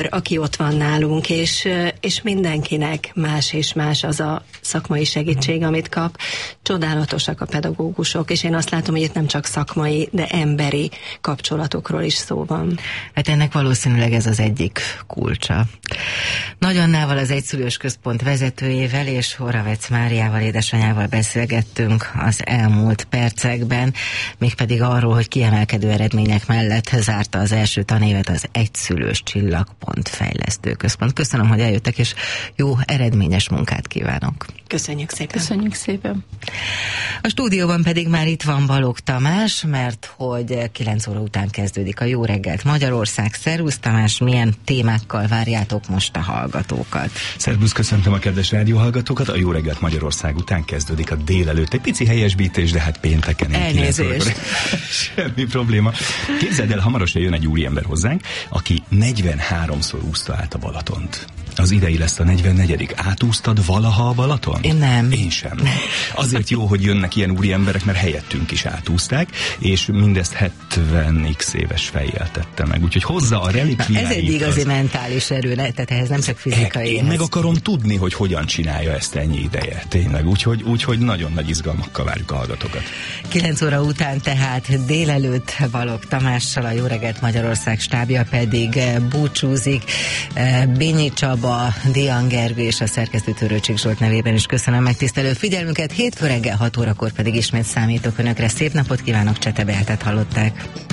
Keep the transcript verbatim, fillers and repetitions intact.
aki ott van nálunk, és, és mindenkinek más és más az a szakmai segítség, amit kap. Csodálatosak a pedagógusok, és én azt látom, hogy itt nem csak szakmai, de emberi kapcsolatokról is szó van. Hát ennek valószínűleg ez az egyik kulcsa. Nagy Annával, az Egyszülős Központ vezetőjével és Horavec Máriával, édesanyával beszélgettünk az elmúlt percekben, mégpedig arról, hogy kiemelkedő eredmények mellett zárta az első tanévet az Egyszülős Csillagpont Fejlesztő Központ. Köszönöm, hogy eljöttek, és jó eredményes munkát kívánok. Köszönjük szépen. Köszönjük szépen. A stúdióban pedig már itt van Balogh Tamás, mert hogy kilenc óra után kezdődik a Jó reggelt Magyarország. Szervusz Tamás, milyen témákkal várjátok most a hallgatókat? Szervusz, köszöntöm a kedves rádióhallgatókat. A Jó reggelt Magyarország után kezdődik a délelőtt. Egy pici helyesbítés, de hát pénteken. Elnézést. Semmi probléma. Képzeld el, hamarosan jön egy úriember hozzánk, aki negyvenháromszor úszta át a Balatont. Az idei lesz a negyvennegyedik. Átúztad valaha a Balaton? Én nem. Én sem. Azért jó, hogy jönnek ilyen úri emberek, mert helyettünk is átúzták, és mindezt hetven x éves fejjel tette meg. Úgyhogy hozza a relikviáit. Ez egy igazi az... mentális erő, ne? Tehát ehhez nem csak fizikai. Én meg akarom tudni, hogy hogyan csinálja ezt ennyi ideje. Tényleg. Úgyhogy, úgyhogy nagyon nagy izgalmakkal várjuk a hallgatókat. kilenc óra után tehát délelőtt Balogh Tamással, a Jó reggelt Magyarország stábja pedig búcsúzik. Bényi Csaba, Dian Gergő és a szerkesztő Törőcsik Zsolt nevében is köszönöm megtisztelő figyelmüket. Hétfő reggel hat órakor pedig ismét számítok önökre. Szép napot kívánok, Csete Beátet hallották.